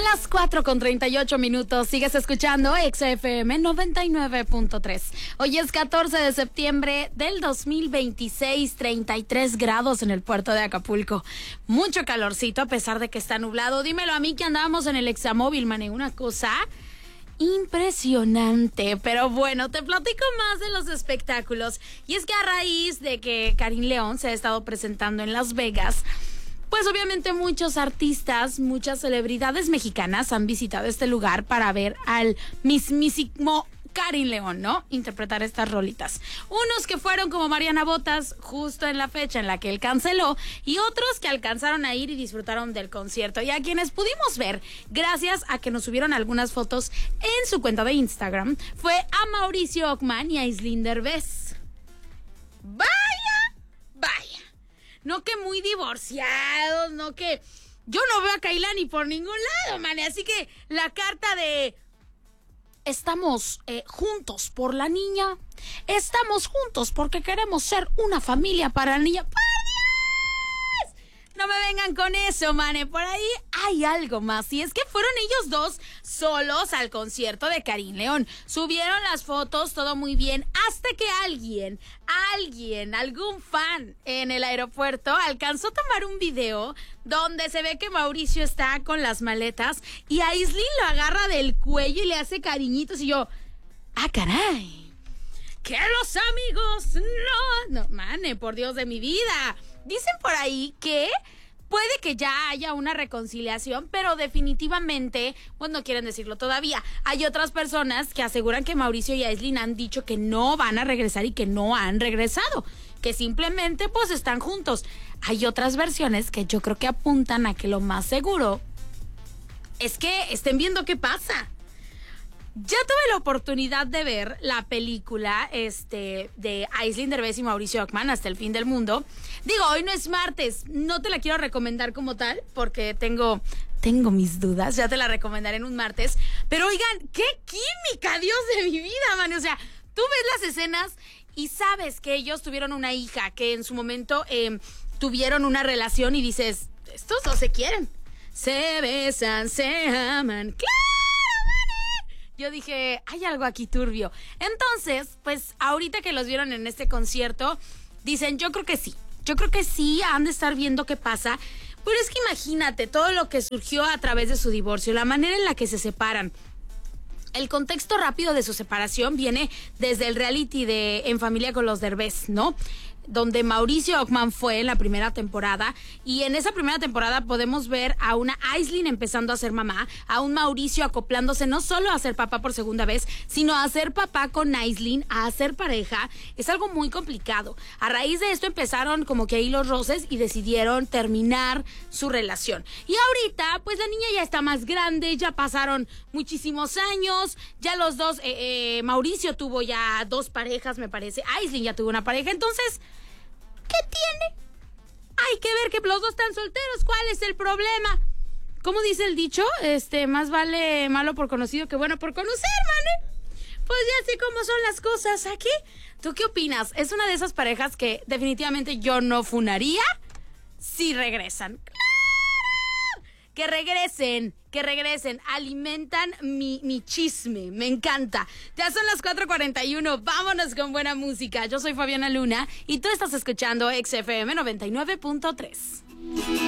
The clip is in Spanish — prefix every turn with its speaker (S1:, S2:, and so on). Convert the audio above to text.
S1: las 4:38. Sigues escuchando XFM 99.3. Hoy es 14 de septiembre del 2026, 33 grados en el puerto de Acapulco. Mucho calorcito a pesar de que está nublado. Dímelo a mí que andábamos en el Examóvil, mané, una cosa impresionante. Pero bueno, te platico más de los espectáculos. Y es que a raíz de que Karim León se ha estado presentando en Las Vegas, pues obviamente muchos artistas, muchas celebridades mexicanas han visitado este lugar para ver al mismísimo Karim León, ¿no? Interpretar estas rolitas. Unos que fueron como Mariana Botas justo en la fecha en la que él canceló, y otros que alcanzaron a ir y disfrutaron del concierto. Y a quienes pudimos ver, gracias a que nos subieron algunas fotos en su cuenta de Instagram, fue a Mauricio Ockman y a Aislinn Derbez. ¡Vaya! No que muy divorciados, no que... Yo no veo a Kaila ni por ningún lado, man. Así que la carta de... Estamos juntos por la niña. Estamos juntos porque queremos ser una familia para la niña. ¡Por Dios! No me vengan con eso, mane. Por ahí hay algo más. Y es que fueron ellos dos solos al concierto de Karim León. Subieron las fotos, todo muy bien. Hasta que algún fan en el aeropuerto alcanzó a tomar un video donde se ve que Mauricio está con las maletas y Aislinn lo agarra del cuello y le hace cariñitos. Y yo, ¡ah, caray! ¡Que los amigos no! No, mane, por Dios de mi vida. Dicen por ahí que puede que ya haya una reconciliación, pero definitivamente, pues no quieren decirlo todavía. Hay otras personas que aseguran que Mauricio y Aislinn han dicho que no van a regresar y que no han regresado, que simplemente pues están juntos. Hay otras versiones que yo creo que apuntan a que lo más seguro es que estén viendo qué pasa. Ya tuve la oportunidad de ver la película de Aislinn Derbez y Mauricio Ockman, Hasta el fin del mundo. Digo, hoy no es martes, no te la quiero recomendar como tal, porque tengo mis dudas, ya te la recomendaré en un martes. Pero oigan, ¡qué química, Dios de mi vida, man! O sea, tú ves las escenas y sabes que ellos tuvieron una hija, que en su momento tuvieron una relación y dices, estos dos se quieren, se besan, se aman, ¡claro! Yo dije, hay algo aquí turbio. Entonces, pues ahorita que los vieron en este concierto, dicen, yo creo que sí, han de estar viendo qué pasa. Pero es que imagínate todo lo que surgió a través de su divorcio, la manera en la que se separan. El contexto rápido de su separación viene desde el reality de En Familia con los Derbez, ¿no? Donde Mauricio Ockman fue en la primera temporada, y en esa primera temporada podemos ver a una Aislinn empezando a ser mamá, a un Mauricio acoplándose no solo a ser papá por segunda vez, sino a ser papá con Aislinn, a hacer pareja. Es algo muy complicado. A raíz de esto empezaron como que ahí los roces y decidieron terminar su relación. Y ahorita, pues la niña ya está más grande, ya pasaron muchísimos años, ya los dos, Mauricio tuvo ya 2 parejas, me parece, Aislinn ya tuvo una pareja, entonces... ¿qué tiene? Hay que ver que los dos están solteros. ¿Cuál es el problema? ¿Cómo dice el dicho? Más vale malo por conocido que bueno por conocer, mane. Pues ya sé cómo son las cosas aquí. ¿Tú qué opinas? Es una de esas parejas que definitivamente yo no funaría si regresan. ¡Claro! Que regresen, alimentan mi chisme, me encanta. Ya son las 4:41, vámonos con buena música. Yo soy Fabiana Luna y tú estás escuchando XFM 99.3.